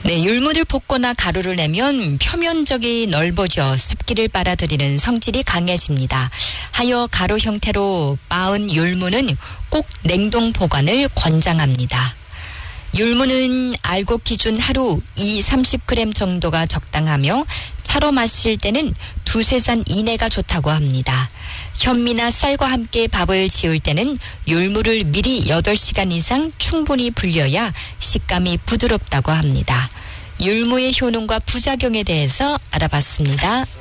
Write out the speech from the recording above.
네, 율무를 볶거나 가루를 내면 표면적이 넓어져 습기를 빨아들이는 성질이 강해집니다. 하여 가루 형태로 빻은 율무는 꼭 냉동 보관을 권장합니다. 율무는 알곡 기준 하루 30g 정도가 적당하며 차로 마실 때는 2-3잔 이내가 좋다고 합니다. 현미나 쌀과 함께 밥을 지을 때는 율무를 미리 8시간 이상 충분히 불려야 식감이 부드럽다고 합니다. 율무의 효능과 부작용에 대해서 알아봤습니다.